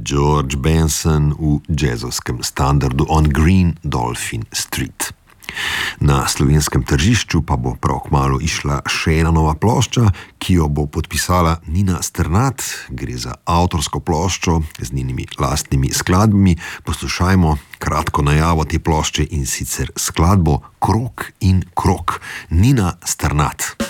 George Benson v jazzovskem standardu On Green Dolphin Street. Na slovenskem tržišču pa bo prav kmalu išla še ena nova plošča, ki jo bo podpisala Nina Strnad. Gre za avtorsko ploščo z njenimi lastnimi skladbami. Poslušajmo kratko najavo te plošče in sicer skladbo Krog in krog. Nina Strnad.